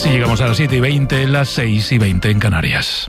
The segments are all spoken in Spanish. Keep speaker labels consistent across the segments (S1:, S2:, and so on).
S1: Así llegamos a las 7:20, las 6:20 en Canarias.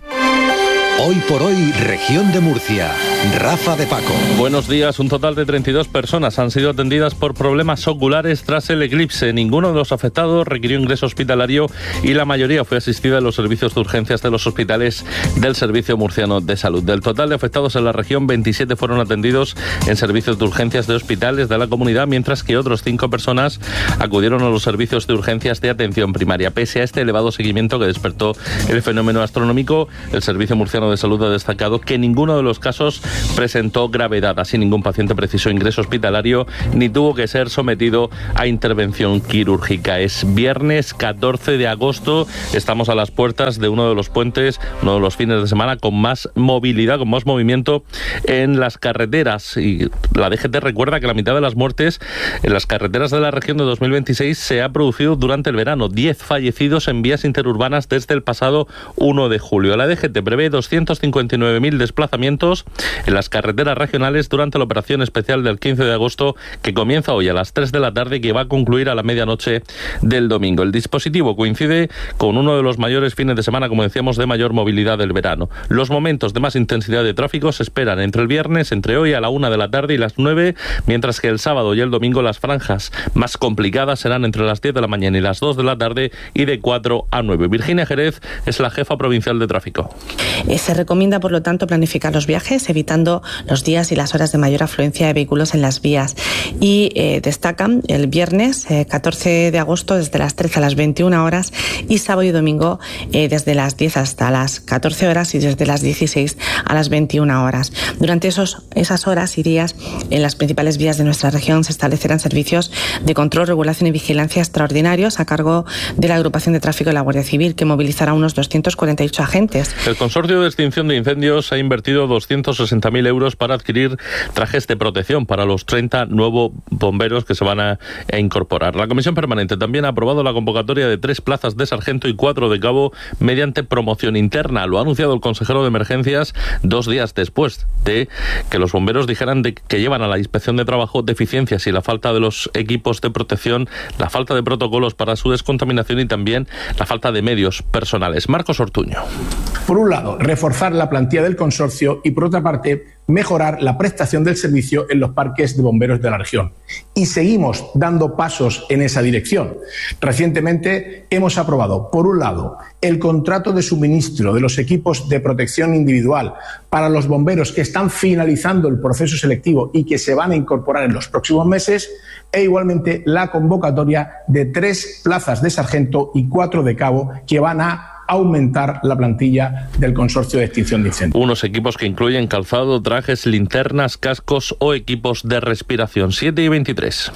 S2: Hoy por hoy, región de Murcia. Rafa de Paco.
S3: Buenos días. Un total de 32 personas han sido atendidas por problemas oculares tras el eclipse. Ninguno de los afectados requirió ingreso hospitalario y la mayoría fue asistida en los servicios de urgencias de los hospitales del Servicio Murciano de Salud. Del total de afectados en la región, 27 fueron atendidos en servicios de urgencias de hospitales de la comunidad, mientras que otros 5 personas acudieron a los servicios de urgencias de atención primaria. Pese a este elevado seguimiento que despertó el fenómeno astronómico, el Servicio Murciano de Salud ha destacado que ninguno de los casos presentó gravedad. Así, ningún paciente precisó ingreso hospitalario ni tuvo que ser sometido a intervención quirúrgica. Es viernes 14 de agosto. Estamos a las puertas de uno de los puentes, uno de los fines de semana con más movilidad, con más movimiento en las carreteras. Y la DGT recuerda que la mitad de las muertes en las carreteras de la región de 2026 se ha producido durante el verano. 10 fallecidos en vías interurbanas desde el pasado 1 de julio. La DGT prevé 259.000 desplazamientos en las carreteras regionales durante la operación especial del 15 de agosto que comienza hoy a las 3 de la tarde y que va a concluir a la medianoche del domingo. El dispositivo coincide con uno de los mayores fines de semana, como decíamos, de mayor movilidad del verano. Los momentos de más intensidad de tráfico se esperan entre el viernes, entre hoy a la 1 de la tarde y las 9, mientras que el sábado y el domingo las franjas más complicadas serán entre las 10 de la mañana y las 2 de la tarde y de 4 a 9. Virginia Jerez es la jefa provincial de tráfico.
S4: Se recomienda, por lo tanto, planificar los viajes, evitando los días y las horas de mayor afluencia de vehículos en las vías. Y destacan el viernes 14 de agosto desde las 13 a las 21 horas y sábado y domingo desde las 10 hasta las 14 horas y desde las 16 a las 21 horas. Durante esas horas y días, en las principales vías de nuestra región se establecerán servicios de control, regulación y vigilancia extraordinarios a cargo de la Agrupación de Tráfico de la Guardia Civil, que movilizará unos 248 agentes.
S3: El Consorcio de Extinción de Incendios ha invertido 260.000 euros para adquirir trajes de protección para los 30 nuevos bomberos que se van a incorporar. La Comisión Permanente también ha aprobado la convocatoria de 3 plazas de sargento y 4 de cabo mediante promoción interna. Lo ha anunciado el consejero de Emergencias 2 días después de que los bomberos dijeran que llevan a la inspección de trabajo deficiencias y la falta de los equipos de protección, la falta de protocolos para su descontaminación y también la falta de medios personales. Marcos Ortuño.
S5: Por un lado, reforzar la plantilla del consorcio y, por otra parte, mejorar la prestación del servicio en los parques de bomberos de la región. Y seguimos dando pasos en esa dirección. Recientemente hemos aprobado, por un lado, el contrato de suministro de los equipos de protección individual para los bomberos que están finalizando el proceso selectivo y que se van a incorporar en los próximos meses, e igualmente la convocatoria de 3 plazas de sargento y 4 de cabo que van a aumentar la plantilla del Consorcio de Extinción de Incendios.
S3: Unos equipos que incluyen calzado, trajes, linternas, cascos o equipos de respiración. 7:23.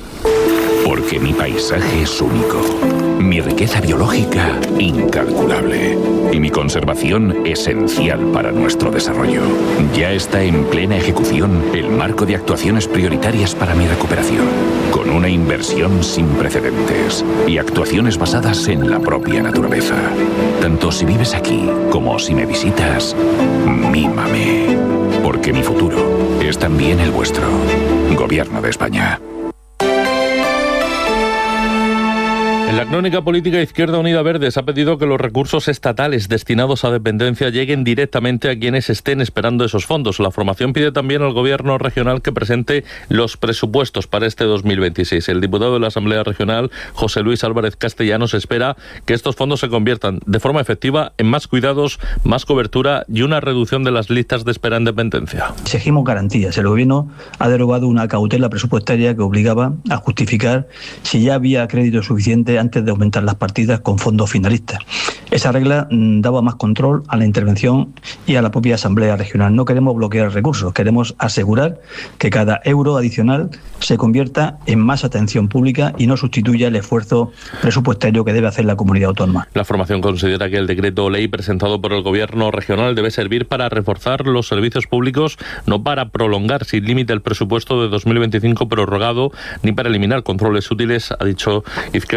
S6: Porque mi paisaje es único, mi riqueza biológica incalculable y mi conservación esencial para nuestro desarrollo. Ya está en plena ejecución el marco de actuaciones prioritarias para mi recuperación, con una inversión sin precedentes y actuaciones basadas en la propia naturaleza. Tanto si vives aquí como si me visitas, mímame, porque mi futuro es también el vuestro. Gobierno de España.
S3: En la crónica política, Izquierda Unida Verdes ha pedido que los recursos estatales destinados a dependencia lleguen directamente a quienes estén esperando esos fondos. La formación pide también al Gobierno regional que presente los presupuestos para este 2026. El diputado de la Asamblea Regional, José Luis Álvarez Castellanos, espera que estos fondos se conviertan de forma efectiva en más cuidados, más cobertura y una reducción de las listas de espera en dependencia.
S7: Exigimos garantías. El Gobierno ha derogado una cautela presupuestaria que obligaba a justificar si ya había crédito suficiente antes de aumentar las partidas con fondos finalistas. Esa regla daba más control a la intervención y a la propia Asamblea Regional. No queremos bloquear recursos, queremos asegurar que cada euro adicional se convierta en más atención pública y no sustituya el esfuerzo presupuestario que debe hacer la comunidad autónoma.
S3: La formación considera que el decreto ley presentado por el Gobierno regional debe servir para reforzar los servicios públicos, no para prolongar sin límite el presupuesto de 2025 prorrogado, ni para eliminar controles útiles, ha dicho Izquierda Unida,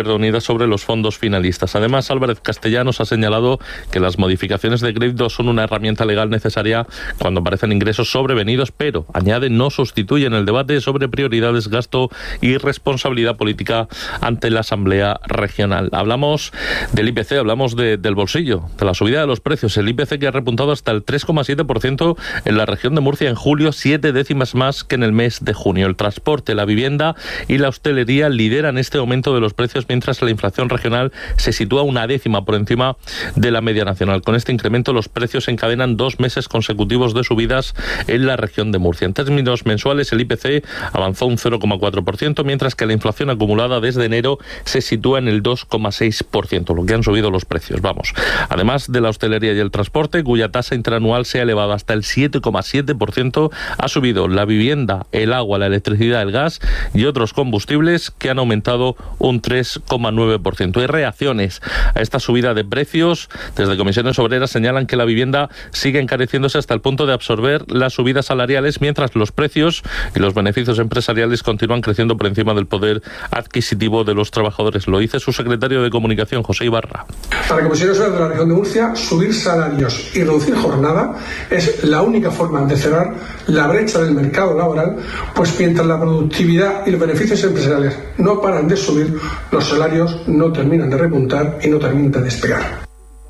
S3: sobre los fondos finalistas. Además, Álvarez Castellanos ha señalado que las modificaciones de crédito son una herramienta legal necesaria cuando aparecen ingresos sobrevenidos, pero, añade, no sustituyen el debate sobre prioridades, gasto y responsabilidad política ante la Asamblea Regional. Hablamos del IPC, hablamos del bolsillo, de la subida de los precios. El IPC que ha repuntado hasta el 3,7% en la región de Murcia en julio, 7 décimas más que en el mes de junio. El transporte, la vivienda y la hostelería lideran este aumento de los precios, mientras la inflación regional se sitúa una décima por encima de la media nacional. Con este incremento, los precios encadenan 2 meses consecutivos de subidas en la región de Murcia. En términos mensuales, el IPC avanzó un 0,4%, mientras que la inflación acumulada desde enero se sitúa en el 2,6%, lo que han subido los precios. Además de la hostelería y el transporte, cuya tasa interanual se ha elevado hasta el 7,7%, ha subido la vivienda, el agua, la electricidad, el gas y otros combustibles, que han aumentado un 3,9%. Hay reacciones a esta subida de precios. Desde Comisiones Obreras señalan que la vivienda sigue encareciéndose hasta el punto de absorber las subidas salariales, mientras los precios y los beneficios empresariales continúan creciendo por encima del poder adquisitivo de los trabajadores. Lo dice su secretario de Comunicación, José Ibarra.
S8: Para Comisiones Obreras de la región de Murcia, subir salarios y reducir jornada es la única forma de cerrar la brecha del mercado laboral, pues mientras la productividad y los beneficios empresariales no paran de subir, los salarios no terminan de repuntar y no terminan de despegar.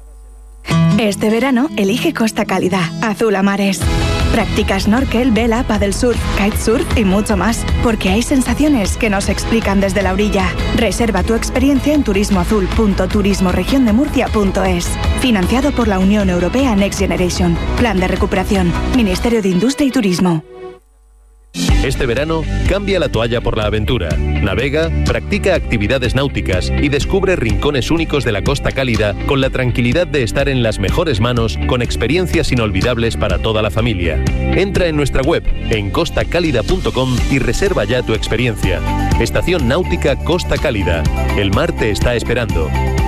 S9: Este verano elige Costa Cálida, azul a mares. Practica snorkel, vela, paddlesurf, kitesurf y mucho más, porque hay sensaciones que no se explican desde la orilla. Reserva tu experiencia en turismoazul.turismoregiondemurcia.es. Financiado por la Unión Europea Next Generation. Plan de recuperación. Ministerio de Industria y Turismo.
S10: Este verano, cambia la toalla por la aventura. Navega, practica actividades náuticas y descubre rincones únicos de la Costa Cálida con la tranquilidad de estar en las mejores manos, con experiencias inolvidables para toda la familia. Entra en nuestra web, en costacálida.com, y reserva ya tu experiencia. Estación Náutica Costa Cálida. El mar te está esperando.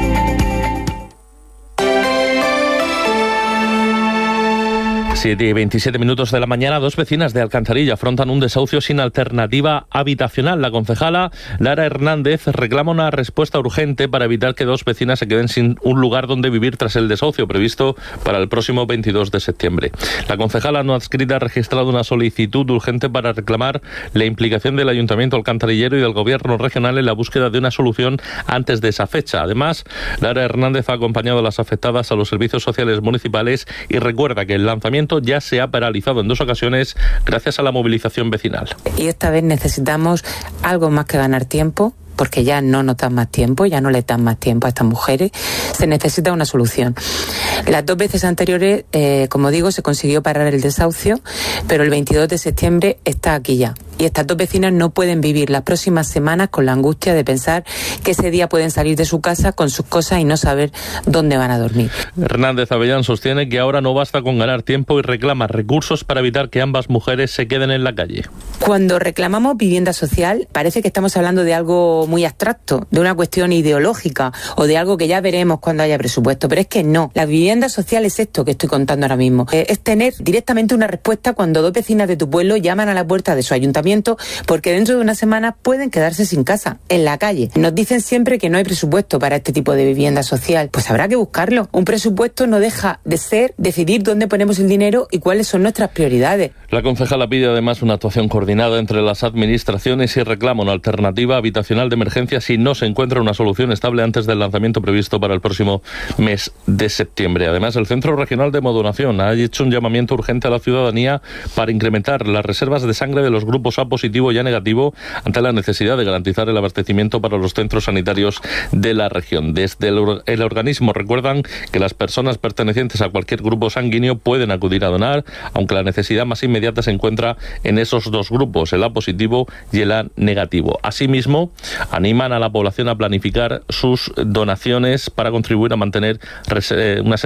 S3: 7:27 de la mañana, 2 vecinas de Alcantarilla afrontan un desahucio sin alternativa habitacional. La concejala Lara Hernández reclama una respuesta urgente para evitar que 2 vecinas se queden sin un lugar donde vivir tras el desahucio previsto para el próximo 22 de septiembre. La concejala no adscrita ha registrado una solicitud urgente para reclamar la implicación del Ayuntamiento alcantarillero y del Gobierno regional en la búsqueda de una solución antes de esa fecha. Además, Lara Hernández ha acompañado a las afectadas a los servicios sociales municipales y recuerda que el lanzamiento ya se ha paralizado en 2 ocasiones gracias a la movilización vecinal.
S11: Y esta vez necesitamos algo más que ganar tiempo, porque ya no nos dan más tiempo, ya no le dan más tiempo a estas mujeres. Se necesita una solución. Las 2 veces anteriores, como digo, se consiguió parar el desahucio, pero el 22 de septiembre está aquí ya. Y estas 2 vecinas no pueden vivir las próximas semanas con la angustia de pensar que ese día pueden salir de su casa con sus cosas y no saber dónde van a dormir.
S3: Hernández Avellán sostiene que ahora no basta con ganar tiempo y reclama recursos para evitar que ambas mujeres se queden en la calle.
S11: Cuando reclamamos vivienda social, parece que estamos hablando de algo muy abstracto, de una cuestión ideológica o de algo que ya veremos cuando haya presupuesto, pero es que no. La vivienda social es esto que estoy contando ahora mismo. Es tener directamente una respuesta cuando 2 vecinas de tu pueblo llaman a la puerta de su ayuntamiento porque dentro de una semana pueden quedarse sin casa, en la calle. Nos dicen siempre que no hay presupuesto para este tipo de vivienda social. Pues habrá que buscarlo. Un presupuesto no deja de ser decidir dónde ponemos el dinero y cuáles son nuestras prioridades.
S3: La concejala pide además una actuación coordinada entre las administraciones y reclama una alternativa habitacional de emergencia si no se encuentra una solución estable antes del lanzamiento previsto para el próximo mes de septiembre. Además, el Centro Regional de Modonación ha hecho un llamamiento urgente a la ciudadanía para incrementar las reservas de sangre de los grupos A positivo y A negativo ante la necesidad de garantizar el abastecimiento para los centros sanitarios de la región. Desde el organismo recuerdan que las personas pertenecientes a cualquier grupo sanguíneo pueden acudir a donar, aunque la necesidad más inmediata se encuentra en esos 2 grupos, el A positivo y el A negativo. Asimismo, animan a la población a planificar sus donaciones para contribuir a mantener unas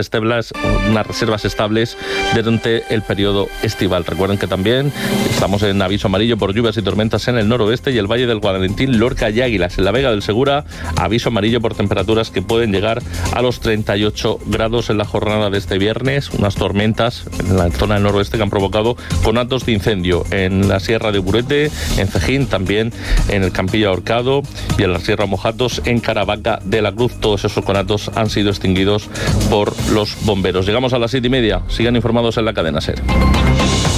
S3: reservas estables durante el periodo estival. Recuerden que también estamos en aviso amarillo por lluvias y tormentas en el noroeste y el Valle del Guadalentín, Lorca y Águilas. En la Vega del Segura, aviso amarillo por temperaturas que pueden llegar a los 38 grados en la jornada de este viernes. Unas tormentas en la zona del noroeste que han provocado conatos de incendio en la Sierra de Burete, en Cejín, también en el Campillo Ahorcado y en la Sierra Mojatos, en Caravaca de la Cruz. Todos esos conatos han sido extinguidos por los bomberos. Llegamos a las 7:30. Sigan informados en la cadena SER.